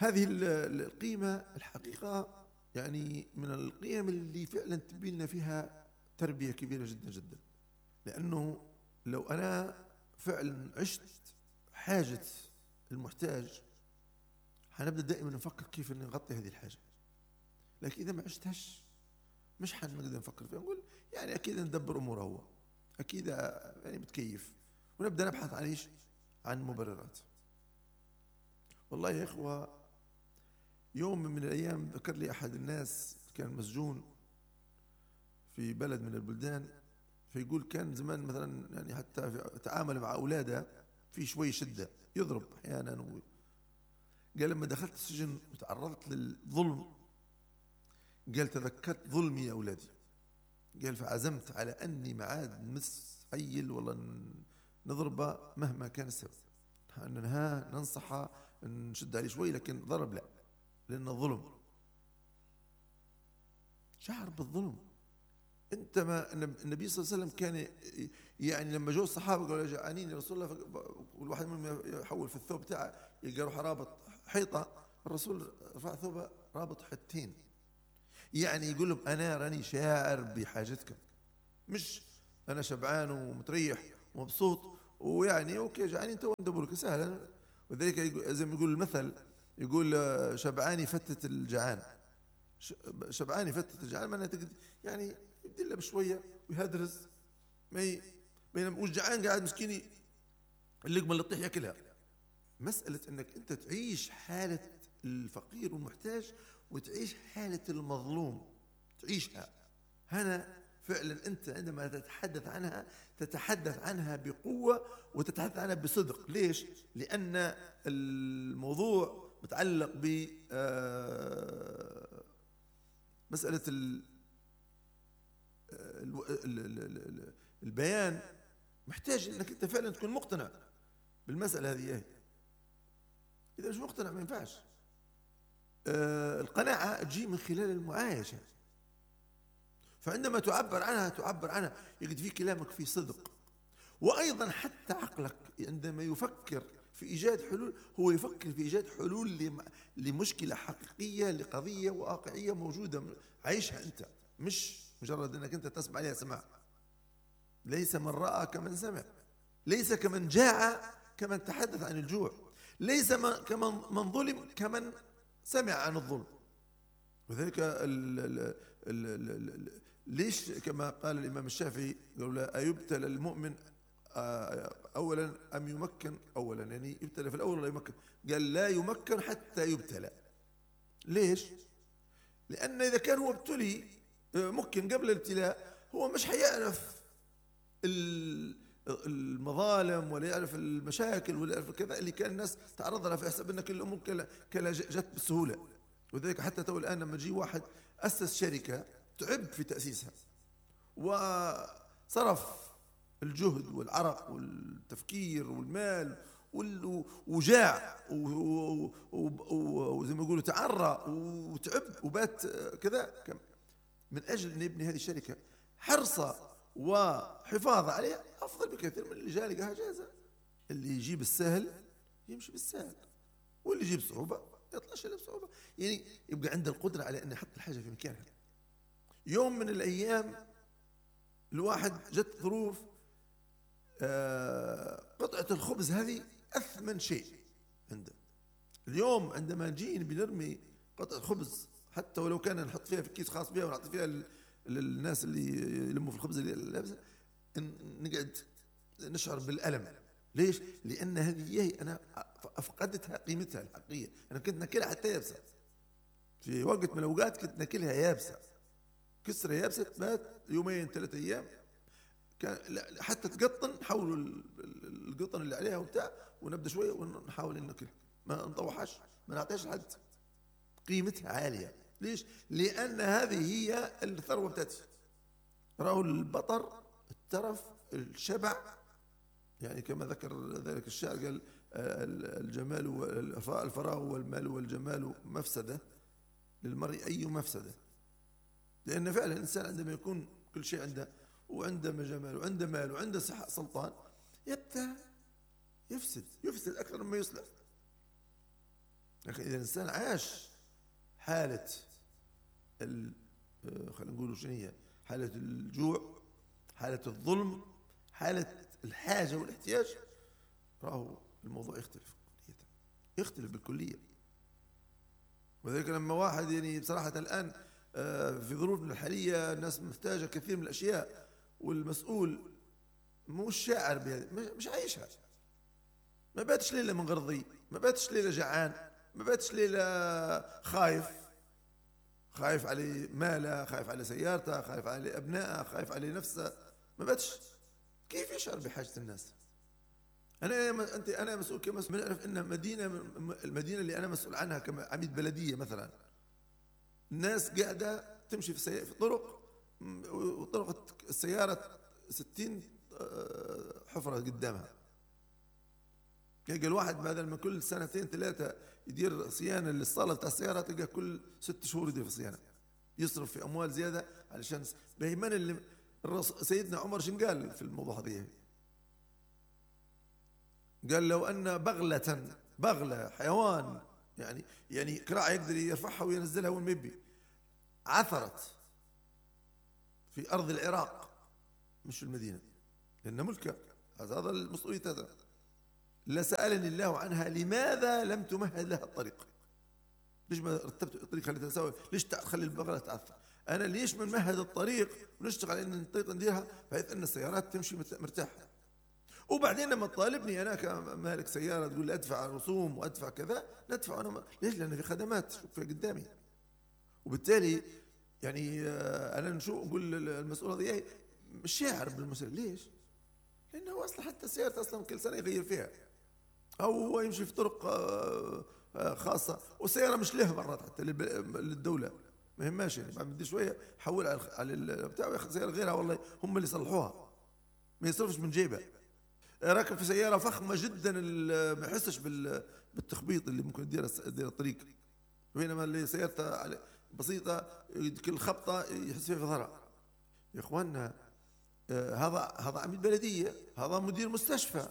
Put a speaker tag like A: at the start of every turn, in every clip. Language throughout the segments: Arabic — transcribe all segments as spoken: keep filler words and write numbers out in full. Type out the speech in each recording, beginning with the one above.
A: هذه القيمة الحقيقة يعني من القيم اللي فعلا تبي لنا فيها تربية كبيرة جدا جدا. لأنه لو أنا فعلا عشت حاجة المحتاج حنبدأ دائما نفكر كيف نغطي هذه الحاجة، لكن إذا ما عشتهاش مش حنقدر نفكر فيها. نقول يعني أكيد ندبر أموره هو، أكيد يعني متكيف، ونبدأ نبحث عن إيش؟ عن مبررات. والله يا إخوة يوم من الأيام ذكر لي أحد الناس كان مسجون في بلد من البلدان، فيقول كان زمان مثلا يعني حتى في تعامل مع أولاده في شوي شدة، يضرب أحيانا. قال لما دخلت السجن وتعرضت للظلم قال تذكرت ظلمي يا أولادي، قال فعزمت على أني ما عاد نمس عيل والله نضربه مهما كان السبب، ننهاه ننصحه نشد عليه شوي، لكن ضرب لا، لأنه ظلم. شعر بالظلم. انت ما النبي صلى الله عليه وسلم كان يعني لما جو الصحابه قالوا جعانين يا رسول الله، والواحد منهم يحول في الثوب بتاعه يلقى روح رابط حيطه، الرسول رفع ثوبه رابط حتين، يعني يقول لهم انا راني شاعر بحاجتكم، مش انا شبعان ومتريح ومبسوط ويعني اوكي جعانين تو ندبرك سهلا. وذلك زي ما يقول المثل، يقول شبعاني فتت الجعان، شبعاني فتت الجعان معناها يعني يدله بشويه ويهدرز، ما ي... بينما مش جعان قاعد مسكيني اللقمه اللي تطيح ياكلها. مساله انك انت تعيش حاله الفقير والمحتاج وتعيش حاله المظلوم، تعيشها هنا فعلا. انت عندما تتحدث عنها تتحدث عنها بقوه وتتحدث عنها بصدق. ليش؟ لان الموضوع متعلق ب مساله البيان، محتاج انك انت فعلا تكون مقتنع بالمسألة هذه. اذا مش مقتنع ما ينفعش. آه القناعة تجي من خلال المعايشة، فعندما تعبر عنها تعبر عنها يجد في كلامك في صدق. وايضا حتى عقلك عندما يفكر في ايجاد حلول هو يفكر في ايجاد حلول لمشكلة حقيقية، لقضية واقعية موجودة عايشها انت، مش مجرد انك انت تسمع عليها سماع. ليس من رأى كمن سمع، ليس كمن جاع كمن تحدث عن الجوع، ليس كمن من ظلم كمن سمع عن الظلم. وذلك ال ال ال ال ليش كما قال الإمام الشافعي قالوا لا أيبتلى المؤمن أولا أم يمكن أولا، يعني يبتلى في الأول ولا يمكن؟ قال لا يمكن حتى يبتلى. ليش؟ لأن إذا كان هو ابتلي ممكن قبل الابتلاء هو مش حيعرف المظالم ولا يعرف المشاكل ولا يعرف كذا اللي كان الناس تعرض لها، في حسب ان كل الامور كلها جت بالسهوله. وذلك حتى تو الان لما يجي واحد اسس شركه تعب في تاسيسها وصرف الجهد والعرق والتفكير والمال وجاع وزي ما يقولوا تعرى وتعب وبات كذا من اجل ان يبني هذه الشركه، حرصه وحفاظ عليها أفضل بكثير من اللي جاء لقاها جاهزة. اللي يجيب السهل يمشي بالسهل، واللي يجيب صعوبة يطلعش له بصعوبة. يعني يبقى عنده القدرة على أن يحط الحاجة في مكانها. يوم من الأيام الواحد جت ظروف، آه قطعة الخبز هذه أثمن شيء عنده. اليوم عندما نجي بنرمي قطعة خبز حتى ولو كان نحط فيها في كيس خاص بها ونعطي فيها للناس اللي يلموا في الخبز اللي لابسه، نقعد نشعر بالألم. ليش؟ لأن هذه أنا أفقدتها قيمتها الحقيقية. أنا كنت ناكلها حتى يابسة، في وقت من الأوقات كنت ناكلها يابسة، كسرة يابسة بات يومين ثلاثة أيام، كان حتى تقطن حولوا القطن اللي عليها وبتاع ونبدأ شوية ونحاول ناكلها، ما نطوحش ما نعطيش لحد. قيمتها عالية. ليش؟ لأن هذه هي الثروة بتاعتي. رأوا البطر، الترف، الشبع، يعني كما ذكر ذلك الشاعر قال الجمال والفراغ والمال والجمال مفسدة للمرء أي مفسدة. لأن فعلا الإنسان عندما يكون كل شيء عنده وعنده جمال وعنده مال وعنده صحة سلطان يبدأ يفسد يفسد أكثر مما يصلح. لكن إذا الإنسان عاش حالة ال خلينا نقول شنو هي، حالة الجوع، حالة الظلم، حالة الحاجة والاحتياج، راهو الموضوع يختلف كلية، يختلف بالكلية. وذلك لما واحد يعني بصراحة الآن في ظروفنا الحالية الناس محتاجة كثير من الأشياء، والمسؤول مش شاعر بهذا، مش عايشها، ما باتش ليلة منغرضي، ما باتش ليلة جعان، ما باتش ليلة خايف، خايف على ماله، خايف على سيارته، خايف على أبنائه، خايف على نفسه، ما باتش. كيف يشعر بحاجة الناس؟ أنا أنت أنا مسؤول كمسؤول، نعرف أن مدينة المدينة اللي أنا مسؤول عنها كعميد بلدية مثلا، الناس قاعدة تمشي في في طرق، وطرق السيارة ستين حفرة قدامها. تلقى الواحد بدل ما كل سنتين ثلاثة يدير صيانة للصالة بتاع السيارة، تلقى كل ست شهور يدير في صيانة، يصرف في أموال زيادة علشان بيمان اللي سيدنا عمر شن قال في الموضوع هذه؟ قال لو أن بغلة بغلة حيوان يعني يعني كراع يقدر يرفعها وينزلها وين ما يبي، عثرت في أرض العراق مش في المدينة لأن ملكة، هذا المسؤولية، هذا لسألني الله عنها لماذا لم تمهد لها الطريق؟ ليش ما رتبت الطريق خليتها تساوي؟ ليش تخلي البغلة تعثر؟ أنا ليش ما نمهد الطريق ونشتغل إن الطريق نديرها بحيث أن السيارات تمشي مرتاحة. وبعدين لما تطالبني أنا كمالك سيارة تقول لي أدفع رسوم وأدفع كذا، ندفع أنا ما. ليش؟ لأن في خدمات في قدامي، وبالتالي يعني أنا نشوف نقول المسؤول هذا مش شاعر بالمسؤول. ليش؟ لأنه أصلا حتى سيارته أصلا كل سنة يغير فيها، أو هو يمشي في طرق خاصة، والسيارة مش له مرات حتى للدولة ما يهماش، يعني بعد بدي شوية حول على البتاع وياخذ سيارة غيرها، والله هم اللي يصلحوها، ما يصرفش من جيبه. راكب في سيارة فخمة جدا ما يحسش بالتخبيط اللي ممكن يدير يدير الطريق، بينما اللي سيارته بسيطة كل خبطة يحس فيها في ضرر. يا إخواننا هذا هذا عميد بلدية، هذا مدير مستشفى،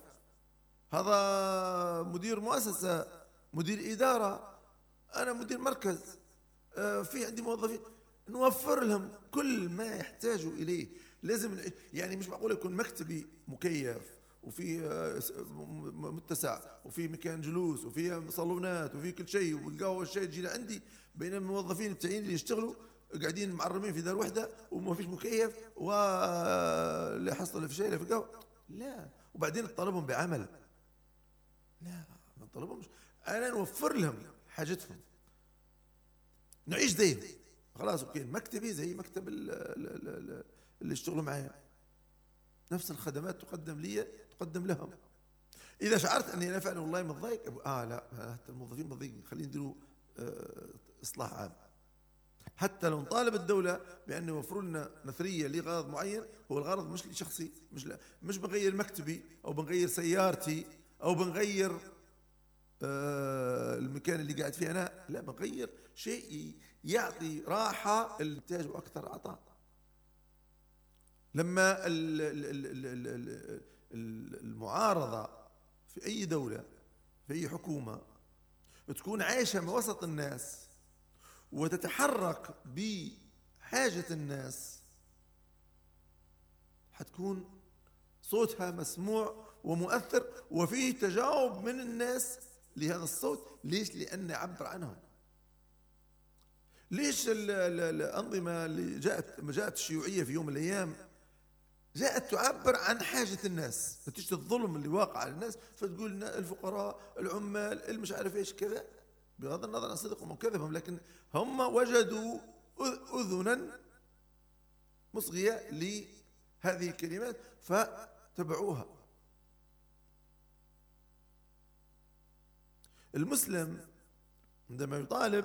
A: هذا مدير مؤسسة، مدير إدارة، أنا مدير مركز، في عندي موظفين، نوفر لهم كل ما يحتاجوا إليه. لازم يعني مش معقول يكون مكتبي مكيف وفي متسع وفي مكان جلوس وفي صالونات وفي كل شيء والقهوة والشاي تجي لعندي، بينما الموظفين التانيين اللي يشتغلوا قاعدين معرمين في دار وحدة وما فيش مكيف واللي حصل في شيء في القهوة. لا، وبعدين نطالبهم بعمل، لا ما نطالبهمش، أنا نوفر لهم حاجتهم، نعيش زيهم خلاص. اوكي مكتبي زي مكتب اللي يشتغلوا معايا، نفس الخدمات تقدم لي تقدم لهم. اذا شعرت اني انا فعلا والله متضايق، اه لا حتى الموظفين متضايقين، خلينا نديروا آه اصلاح عام. حتى لو نطالب الدوله بان يوفروا لنا نثريه لغرض معين، هو الغرض مش لشخصي، مش لا مش بنغير مكتبي او بنغير سيارتي او بنغير آه المكان اللي قاعد فيه انا، لا بنغير شيء يعطي راحه اللي يحتاجه اكثر عطاء. لما المعارضة في أي دولة في أي حكومة تكون عايشة من وسط الناس وتتحرك بحاجة الناس، حتكون صوتها مسموع ومؤثر وفيه تجاوب من الناس لهذا الصوت. ليش؟ لأن عبر عنهم. ليش الأنظمة اللي جاءت جاءت الشيوعية في يوم من الأيام جاءت تعبر عن حاجة الناس نتيجة الظلم اللي واقع على الناس، فتقول الفقراء العمال المش عارف ايش كذا، بغض النظر عن صدقهم وكذبهم، لكن هم وجدوا أذنا مصغية لهذه الكلمات فتبعوها. المسلم عندما يطالب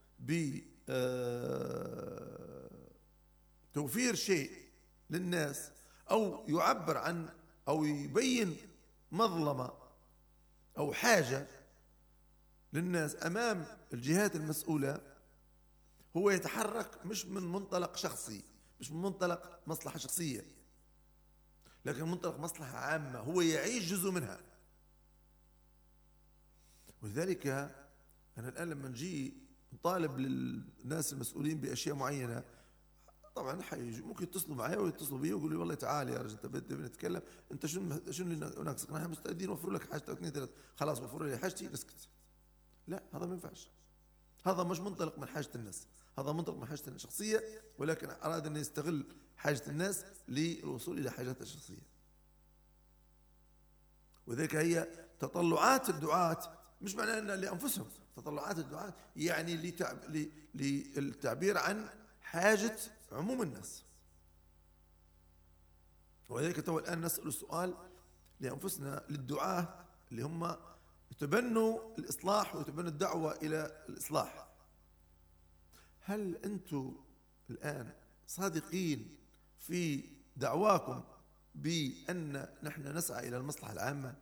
A: بتوفير شيء للناس أو يعبر عن أو يبين مظلمة أو حاجة للناس أمام الجهات المسؤولة، هو يتحرك مش من منطلق شخصي، مش من منطلق مصلحة شخصية، لكن من منطلق مصلحة عامة، هو يعيش جزء منها. ولذلك أنا الآن لما نجي نطالب للناس المسؤولين بأشياء معينة، طبعا حيجي ممكن يتصلوا معي ويتصلوا بي ويقولوا لي والله تعال يا رجل انت بدنا نتكلم، انت شنو شنو اللي ناقصك؟ نحن مستعدين نوفر لك حاجتك اثنين ثلاث، خلاص وفروا لي حاجتي نسكت. لا، هذا ما ينفعش. هذا مش منطلق من حاجة الناس، هذا منطلق من حاجة الشخصية، ولكن أراد أن يستغل حاجة الناس للوصول إلى حاجاتها الشخصية. وذلك هي تطلعات الدعاة مش معناه أن لأنفسهم، تطلعات الدعاة يعني للتعبير عن حاجة عموم الناس. ولذلك تو الآن نسأل السؤال لأنفسنا، للدعاة اللي هم يتبنوا الإصلاح ويتبنوا الدعوة إلى الإصلاح، هل أنتم الآن صادقين في دعواكم بأن نحن نسعى إلى المصلحة العامة؟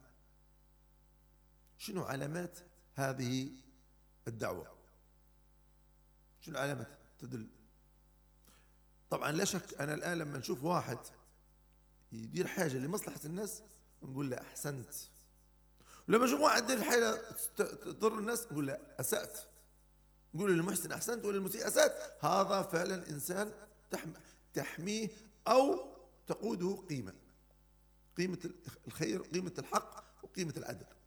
A: شنو علامات هذه الدعوة؟ شنو علامات تدل؟ طبعا لا شك أنا الآن لما نشوف واحد يدير حاجة لمصلحة الناس نقول له أحسنت، ولما نشوف واحد يدير حاجة تضر الناس نقول له أسأت، نقول للمحسن أحسنت وللمسيء أسأت. هذا فعلا إنسان تحميه أو تقوده قيمة، قيمة الخير، قيمة الحق، وقيمة العدل.